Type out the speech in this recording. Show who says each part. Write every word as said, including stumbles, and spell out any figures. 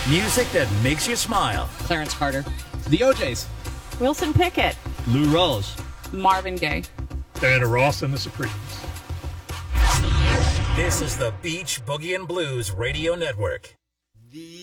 Speaker 1: Music that makes you smile.
Speaker 2: Clarence Carter.
Speaker 3: The O Js.
Speaker 4: Wilson Pickett.
Speaker 3: Lou Rawls.
Speaker 2: Marvin Gaye.
Speaker 5: Diana Ross and the Supremes.
Speaker 1: This is the Beach Boogie and Blues Radio Network.